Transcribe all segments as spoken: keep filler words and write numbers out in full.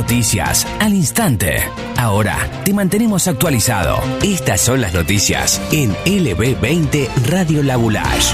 noticias al instante. Ahora te mantenemos actualizado. Estas son las noticias en L B veinte Radio La Boulage.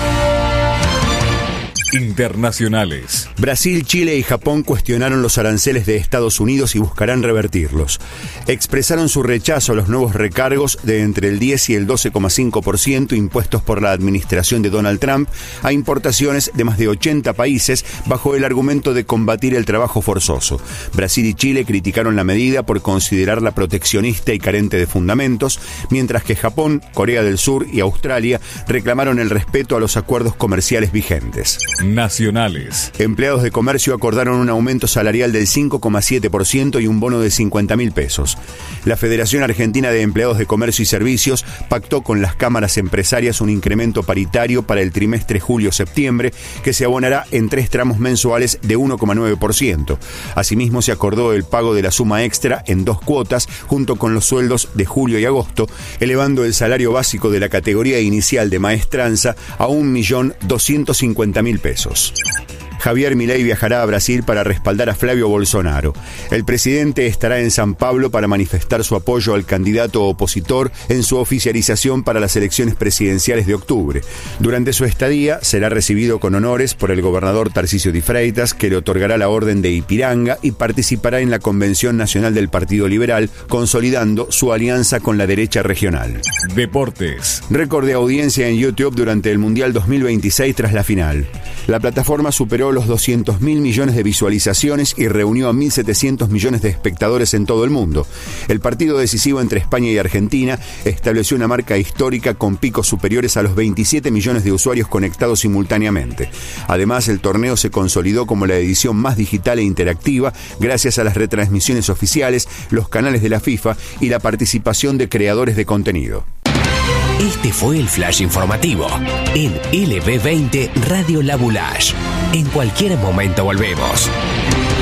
Internacionales. Brasil, Chile y Japón cuestionaron los aranceles de Estados Unidos y buscarán revertirlos. Expresaron su rechazo a los nuevos recargos de entre el diez y el doce coma cinco por ciento impuestos por la administración de Donald Trump a importaciones de más de ochenta países bajo el argumento de combatir el trabajo forzoso. Brasil y Chile criticaron la medida por considerarla proteccionista y carente de fundamentos, mientras que Japón, Corea del Sur y Australia reclamaron el respeto a los acuerdos comerciales vigentes. Nacionales. Empleados de comercio acordaron un aumento salarial del cinco coma siete por ciento y un bono de cincuenta mil pesos. La Federación Argentina de Empleados de Comercio y Servicios pactó con las cámaras empresarias un incremento paritario para el trimestre julio-septiembre que se abonará en tres tramos mensuales de uno coma nueve por ciento. Asimismo, se acordó el pago de la suma extra en dos cuotas junto con los sueldos de julio y agosto, elevando el salario básico de la categoría inicial de maestranza a un millón doscientos cincuenta mil pesos. Javier Milei viajará a Brasil para respaldar a Flavio Bolsonaro. El presidente estará en San Pablo para manifestar su apoyo al candidato opositor en su oficialización para las elecciones presidenciales de octubre. Durante su estadía será recibido con honores por el gobernador Tarcísio de Freitas, que le otorgará la Orden de Ipiranga y participará en la Convención Nacional del Partido Liberal, consolidando su alianza con la derecha regional. Deportes. Récord de audiencia en YouTube durante el Mundial dos mil veintiséis tras la final. La plataforma superó los doscientos mil millones de visualizaciones y reunió a mil setecientos millones de espectadores en todo el mundo. El partido decisivo entre España y Argentina estableció una marca histórica con picos superiores a los veintisiete millones de usuarios conectados simultáneamente. Además, el torneo se consolidó como la edición más digital e interactiva gracias a las retransmisiones oficiales, los canales de la FIFA y la participación de creadores de contenido. Este fue el flash informativo en L B veinte Radio La Boulage. En cualquier momento volvemos.